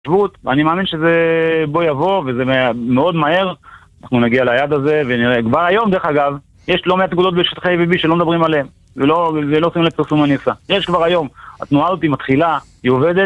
התיישבות, ואני מאמין שזה בוא יבוא, וזה מאוד מהר, אנחנו נגיע ליעד הזה, ונראה, כבר היום דרך אגב, יש לא מעט נקודות בשטחי ABB שלא מדברים עליהם, ולא עושים לפרסום הניסה. יש כבר היום, התנועה הזאת היא מתחילה, היא עובדת,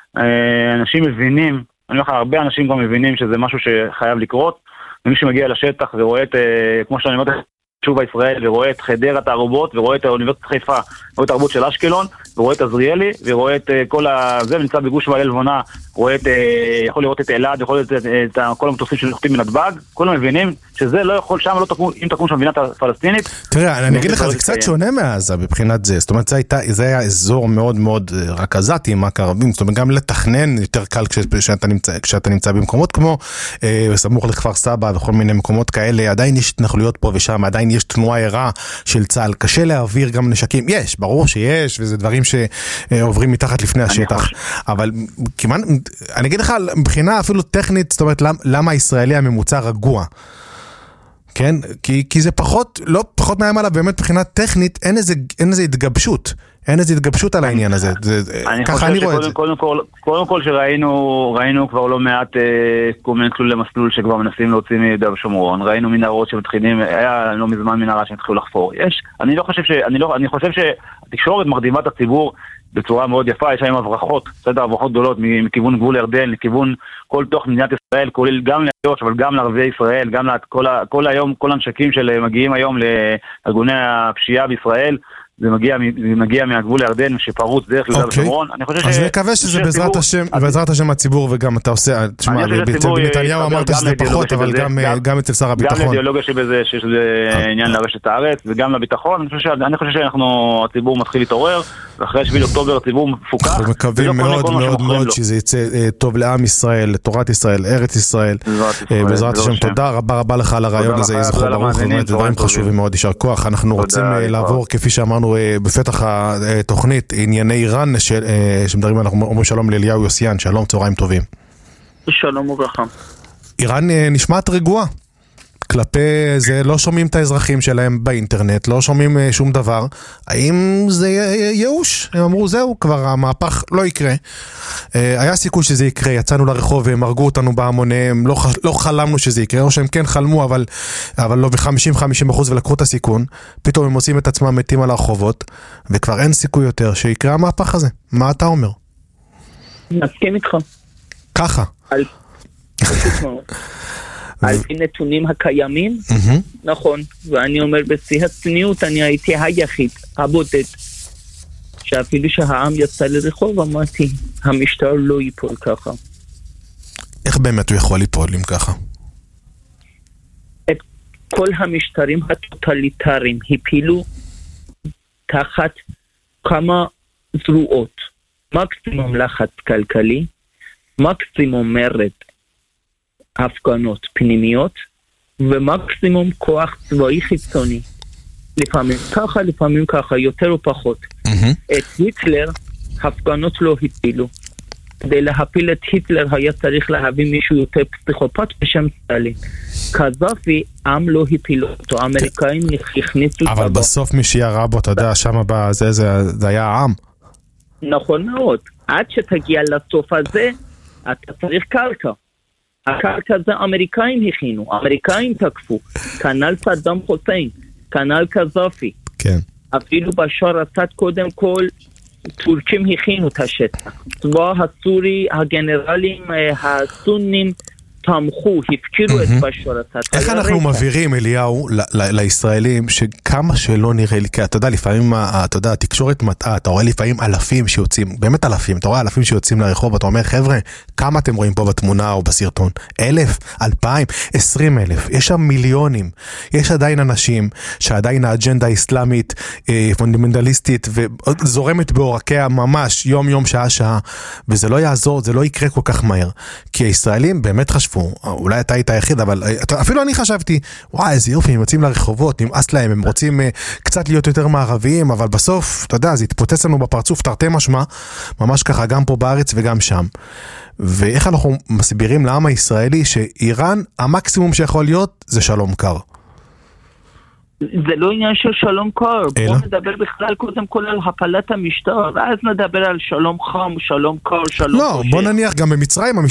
אנשים מבינים, אני אומר לך, הרבה אנשים גם מבינים שזה משהו שחייב לקרות, ומי שמגיע לשטח ורואה את, כמו שאני אומר, תשובה ישראל, ורואה את חדרה תערובות, ורואה את האוניברסיטת חיפה, רואה את תרבות של אשקלון, ורואה את עזריאלי, ורואה את כל הזה, ונמצא בגוש מעלה לבונה, רואה את, יכול לראות את אלעד, יכול לראות את כל המטוסים שנוחתים מנתב"ג, כולם מבינים שזה לא יכול, שם לא תקום, אם תקום שם מדינה פלסטינית. תראה, אני אגיד לך, זה קצת שונה מעזה בבחינת זה, זאת אומרת, זה היה אזור מאוד מאוד רכזתי, עם הקרבים, זאת אומרת, גם לתכנן יותר קל כשאתה נמצא במקומות כמו סמוך לכפר סבא וכל מיני מקומות כאלה, עדיין יש התנחלויות פה ושם, עדיין יש תנועה ערה של צה"ל, קשה להעביר גם נשקים, יש, ברור שיש, וזה דברים שעוברים מתחת לפני השטח, אבל כמעט, אני אגיד לך, מבחינה אפילו טכנית, זאת אומרת, למה הישראלי הממוצע רגוע? כן? כי זה לא פחות נעים עליו, באמת מבחינה טכנית, אין איזה התגבשות. אין איזה התגבשות על העניין הזה. ככה אני רואה את זה. קודם כל שראינו כבר לא מעט כל כלולי מסלול שכבר מנסים להוציא מיהודה ושומרון. ראינו מנהרות שמתחילים, היה לא מזמן מנהרה שהתחילו לחפור. אני חושב שהתקשורת מרדימה את הציבור בצורה מאוד יפה, יש להם הברחות גדולות מכיוון גבול ירדן, לכיוון כל תוך מדינת ישראל, כולל גם לאיו"ש, אבל גם לערביי ישראל, גם כל היום, כל הנשקים שמגיעים היום לארגוני הפשיעה בישראל, זה מגיע מהגבול לירדן שפרוץ דרך יהודה ושומרון. אז נקווה שזה בעזרת השם הציבור, וגם אתה עושה, תשמע, בנתניהו אמרת שזה פחות, אבל גם אצל שר הביטחון. גם לאידיאולוגיה שזה עניין לרשת הארץ, וגם לביטחון. אני חושב שהציבור מתחיל להתעורר, ואחרי 7 באוקטובר הציבור מפוקח. אנחנו מקווים מאוד מאוד מאוד שזה יצא טוב לעם ישראל, לתורת ישראל, ארץ ישראל. בעזרת השם, תודה רבה לך על הרעיון הזה, יהי זכרו ברוך, דברים חשובים מאוד, יישר כוח. אנחנו רוצים לעבור, כפי שאמרנו בפתח התוכנית, ענייני איראן, שמדברים, אנחנו אומרים שלום לאליהו יוסיאן, שלום, צהריים טובים. שלום וברכה. איראן נשמעת רגועה. כלפי זה, לא שומעים את האזרחים שלהם באינטרנט, לא שומעים שום דבר. האם זה ייאוש? הם אמרו, זהו, כבר המהפך לא יקרה. היה סיכוי שזה יקרה, יצאנו לרחוב והם הרגו אותנו בהמוניהם, לא חלמנו שזה יקרה, או שהם כן חלמו, אבל לא ב-50% ולקחו את הסיכון. פתאום הם עושים את עצמם מתים על הרחובות, וכבר אין סיכוי יותר שיקרה המהפך הזה. מה אתה אומר? נסכים איתך. ככה. על פי נתונים הקיימים, נכון, ואני אומר בשיא הצניעות, אני הייתי היחיד, הבודד, שאפילו שהעם יצא לרחוב, אמרתי, המשטר לא ייפול ככה. איך באמת הוא יכול ליפול אם ככה? את כל המשטרים הטוטליטריים הפילו תחת כמה זרועות, מקסימום לחץ כלכלי, מקסימום מרד, הפגנות פנימיות, ומקסימום כוח צבאי חיצוני. לפעמים ככה, לפעמים ככה, יותר או פחות. את היטלר, הפגנות לא הפילו. כדי להפיל את היטלר היה צריך להביא מישהו יותר פסיכופת בשם סטלין. קזאפי, עם לא הפילו אותו, האמריקאים הכניסו... אבל בסוף מי שירה בו, אתה יודע, שם זה היה העם. נכון מאוד. עד שתגיע לסוף הזה, אתה צריך קרקע. הקרקע זה אמריקאים הכינו, אמריקאים תקפו, כנ"ל סדאם חוסיין, כנ"ל קזאפי. כן. אפילו בשאר אסד קודם כל, טורקים הכינו את השטח. צבא הסורי, הגנרלים הסונים תמכו, הפקירו את בשאר אסד. איך אנחנו מבהירים, אליהו, לישראלים, שכמה שלא נראה לי, כי אתה יודע, לפעמים, אתה יודע, התקשורת מטעה, אתה רואה לפעמים אלפים שיוצאים, באמת אלפים, אתה רואה אלפים שיוצאים לרחוב, אתה אומר, חבר'ה, כמה אתם רואים פה בתמונה או בסרטון? 1,000, 2,000, 20,000, יש שם מיליונים. יש עדיין אנשים שעדיין האג'נדה האסלאמית, פונדמנטליסטית, וזורמת בעורקיה ממש יום-יום, שעה-שעה, וזה לא יעזור, זה לא יקרה כל כך מהר. כי הישראלים באמת חשבו, אולי אתה היית היחיד, אבל אפילו אני חשבתי, וואי, איזה יופי, הם יוצאים לרחובות, נמאס להם, הם רוצים קצת להיות יותר מערביים, אבל בסוף, אתה יודע, זה התפוצץ לנו בפרצוף, תרתי משמע, ממש ככה, גם פה בארץ וגם שם. ואיך אנחנו מסבירים לעם הישראלי שאיראן, המקסימום שיכול להיות, זה שלום קר. זה לא עניין של שלום קר, בואו נדבר בכלל קודם כל על הפלת המשטר, ואז נדבר על שלום חם, שלום קר, שלום לא, בוא נניח גם במצרים